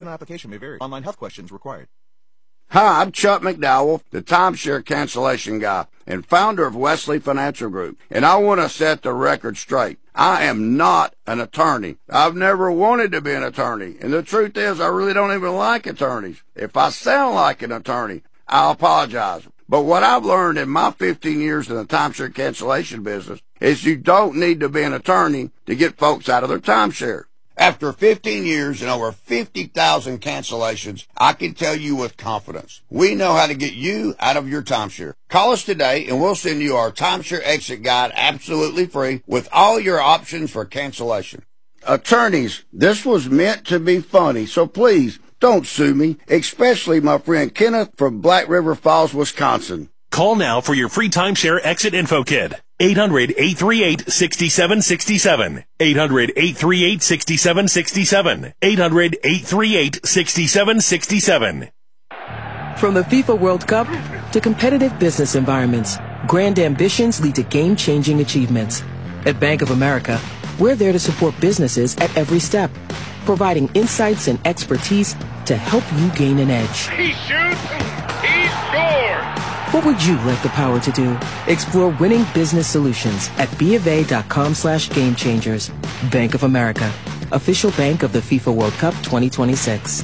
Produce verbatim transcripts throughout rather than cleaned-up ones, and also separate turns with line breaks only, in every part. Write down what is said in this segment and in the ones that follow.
and application may vary. Online health questions required.
Hi, I'm Chuck McDowell, the timeshare cancellation guy and founder of Wesley Financial Group, and I want to set the record straight. I am not an attorney. I've never wanted to be an attorney, and the truth is I really don't even like attorneys. If I sound like an attorney, I'll apologize. But what I've learned in my fifteen years in the timeshare cancellation business is you don't need to be an attorney to get folks out of their timeshare. After fifteen years and over fifty thousand cancellations, I can tell you with confidence, we know how to get you out of your timeshare. Call us today and we'll send you our timeshare exit guide absolutely free with all your options for cancellation. Attorneys, this was meant to be funny, so please don't sue me, especially my friend Kenneth from Black River Falls, Wisconsin.
Call now for your free timeshare exit info kit. eight hundred, eight three eight, six seven six seven. eight hundred, eight three eight, six seven six seven. eight hundred, eight three eight, six seven six seven.
From the FIFA World Cup to competitive business environments, grand ambitions lead to game-changing achievements. At Bank of America, we're there to support businesses at every step, providing insights and expertise to help you gain an edge.
He shoots, he scores!
What would you like the power to do? Explore winning business solutions at BofA.com slash game changers. Bank of America, official bank of the FIFA World Cup twenty twenty-six.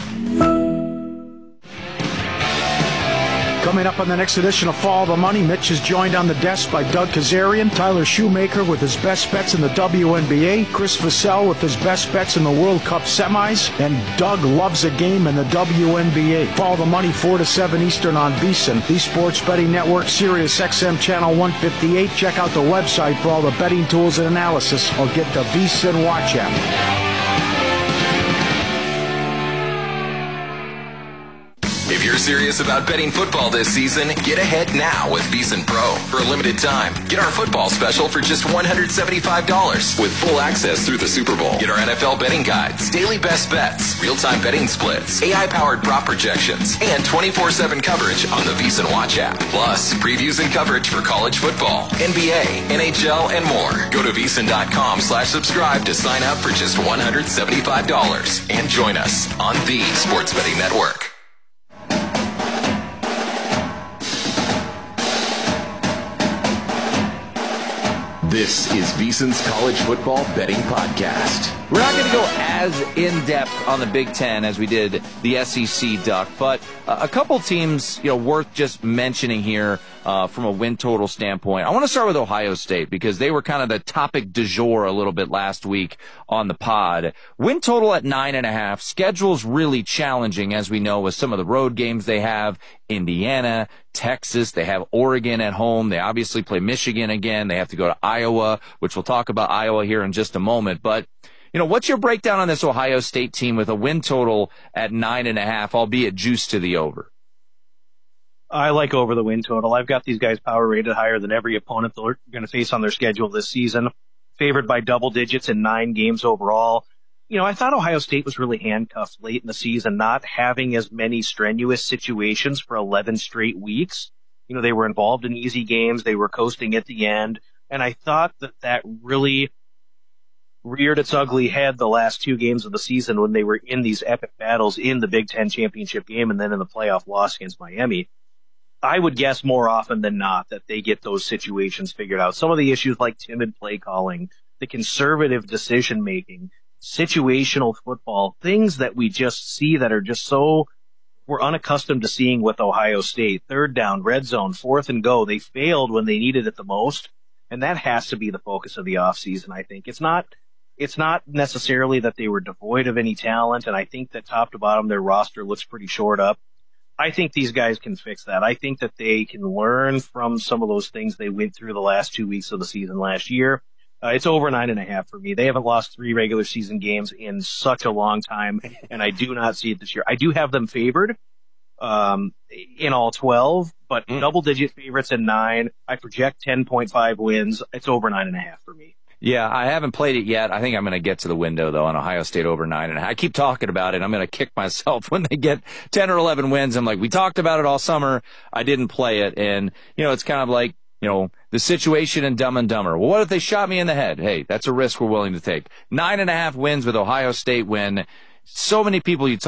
Coming up on the next edition of Follow the Money, Mitch is joined on the desk by Doug Kazarian, Tyler Shoemaker with his best bets in the W N B A, Chris Vassell with his best bets in the World Cup semis, and Doug loves a game in the W N B A. Follow the Money four to seven Eastern on VEASAN, the Sports Betting Network, Sirius X M Channel one fifty-eight. Check out the website for all the betting tools and analysis, or get the VEASAN Watch app.
If you're serious about betting football this season, get ahead now with VEASAN Pro. For a limited time, get our football special for just one hundred seventy-five dollars with full access through the Super Bowl. Get our N F L betting guides, daily best bets, real-time betting splits, A I-powered prop projections, and twenty-four seven coverage on the VEASAN Watch app. Plus, previews and coverage for college football, N B A, N H L, and more. Go to VEASAN.com slash subscribe to sign up for just one hundred seventy-five dollars and join us on the Sports Betting Network. This is VEASAN's College Football Betting Podcast.
We're not going to go as in-depth on the Big Ten as we did the S E C, Duck, but uh, a couple teams, you know, worth just mentioning here uh, from a win total standpoint. I want to start with Ohio State because they were kind of the topic du jour a little bit last week on the pod. Win total at nine and a half. Schedule's really challenging, as we know, with some of the road games they have. Indiana, Texas, they have Oregon at home. They obviously play Michigan again. They have to go to Iowa, which we'll talk about Iowa here in just a moment. But, you know, what's your breakdown on this Ohio State team with a win total at nine and a half, albeit juice to the over?
I like over the win total. I've got these guys power rated higher than every opponent they're going to face on their schedule this season. Favored by double digits in nine games overall. You know, I thought Ohio State was really handcuffed late in the season, not having as many strenuous situations for eleven straight weeks. You know, they were involved in easy games. They were coasting at the end. And I thought that that really reared its ugly head the last two games of the season when they were in these epic battles in the Big Ten championship game and then in the playoff loss against Miami. I would guess more often than not that they get those situations figured out. Some of the issues like timid play calling, the conservative decision making, situational football, things that we just see that are just so we're unaccustomed to seeing with Ohio State. Third down, red zone, fourth and go. They failed when they needed it the most, and that has to be the focus of the offseason, I think. It's not it's not necessarily that they were devoid of any talent, and I think that top to bottom their roster looks pretty short up. I think these guys can fix that. I think that they can learn from some of those things they went through the last two weeks of the season last year. Uh, it's over nine and a half for me. They haven't lost three regular season games in such a long time, and I do not see it this year. I do have them favored um, in all twelve, but mm. double-digit favorites in nine. I project ten point five wins. It's over nine and a half for me.
Yeah, I haven't played it yet. I think I'm going to get to the window, though, on Ohio State over nine. And I keep talking about it. I'm going to kick myself when they get ten or eleven wins. I'm like, we talked about it all summer. I didn't play it. And, you know, it's kind of like, you know, the situation in Dumb and Dumber. Well, what if they shot me in the head? Hey, that's a risk we're willing to take. Nine and a half wins with Ohio State when so many people you talk